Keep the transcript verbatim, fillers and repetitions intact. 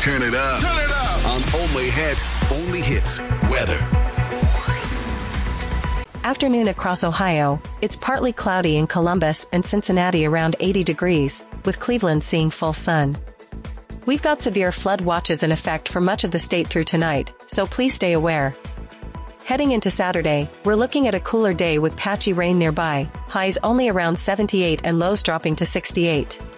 Turn it up. Turn it up. On Only Hit, Only Hits Weather. Afternoon across Ohio, it's partly cloudy in Columbus and Cincinnati around eighty degrees, with Cleveland seeing full sun. We've got severe flood watches in effect for much of the state through tonight, so please stay aware. Heading into Saturday, we're looking at a cooler day with patchy rain nearby, highs only around seventy-eight and lows dropping to sixty-eight.